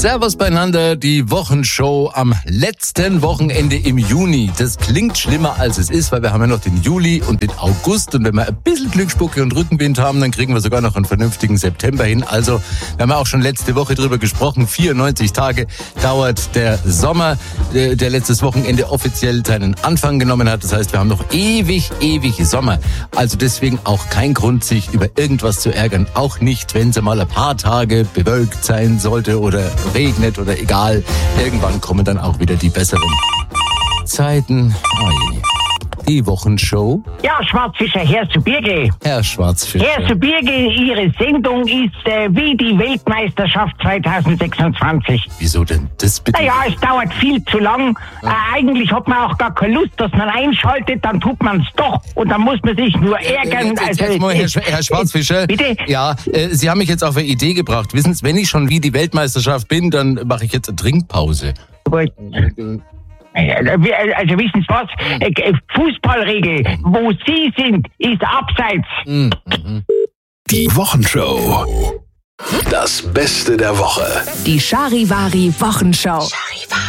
Servus beieinander, die Wochenshow am letzten Wochenende im Juni. Das klingt schlimmer als es ist, weil wir haben ja noch den Juli und den August und wenn wir ein bisschen Glücksspucke und Rückenwind haben, dann kriegen wir sogar noch einen vernünftigen September hin. Also, wir haben ja auch schon letzte Woche drüber gesprochen, 94 Tage dauert der Sommer, der letztes Wochenende offiziell seinen Anfang genommen hat. Das heißt, wir haben noch ewig Sommer. Also deswegen auch kein Grund, sich über irgendwas zu ärgern. Auch nicht, wenn es mal ein paar Tage bewölkt sein sollte oder regnet oder egal. Irgendwann kommen dann auch wieder die besseren Zeiten. Die Wochenshow. Ja, Schwarzfischer, Herr zu Birge. Herr Schwarzfischer. Herr zu Birge, Ihre Sendung ist wie die Weltmeisterschaft 2026. Wieso denn das bitte? Naja, es dauert viel zu lang. Eigentlich hat man auch gar keine Lust, dass man einschaltet, dann tut man es doch und dann muss man sich nur ärgern. Herr Schwarzfischer. Bitte? Ja, Sie haben mich jetzt auf eine Idee gebracht. Wissen Sie, wenn ich schon wie die Weltmeisterschaft bin, dann mache ich jetzt eine Trinkpause. Also wissen Sie was? Fußballregel, wo Sie sind, ist abseits. Die Wochenshow. Das Beste der Woche. Die Charivari Wochenshow.